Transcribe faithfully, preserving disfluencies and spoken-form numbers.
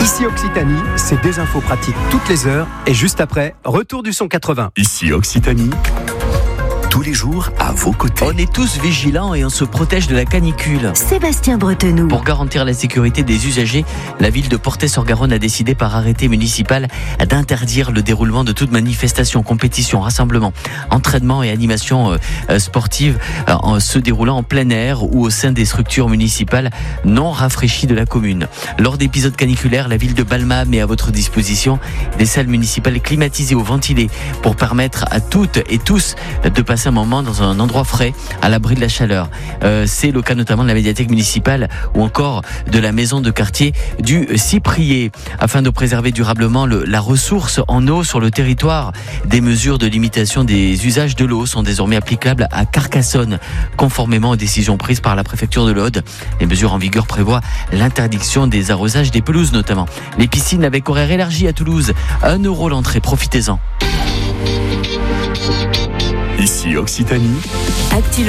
Ici Occitanie, c'est des infos pratiques toutes les heures et juste après, retour du son quatre-vingts. Ici Occitanie, tous les jours à vos côtés. On est tous vigilants et on se protège de la canicule. Sébastien Bretenoux. Pour garantir la sécurité des usagers, la ville de Portet-sur-Garonne a décidé par arrêté municipal d'interdire le déroulement de toute manifestation, compétition, rassemblement, entraînement et animation euh, sportive euh, en se déroulant en plein air ou au sein des structures municipales non rafraîchies de la commune. Lors d'épisodes caniculaires, la ville de Balma met à votre disposition des salles municipales climatisées ou ventilées pour permettre à toutes et tous de passer un moment dans un endroit frais, à l'abri de la chaleur. Euh, c'est le cas notamment de la médiathèque municipale ou encore de la maison de quartier du Cyprier. Afin de préserver durablement le, la ressource en eau sur le territoire, des mesures de limitation des usages de l'eau sont désormais applicables à Carcassonne, conformément aux décisions prises par la préfecture de l'Aude. Les mesures en vigueur prévoient l'interdiction des arrosages des pelouses notamment. Les piscines avec horaire élargi à Toulouse, un euro l'entrée, profitez-en. Ici Occitanie. Actu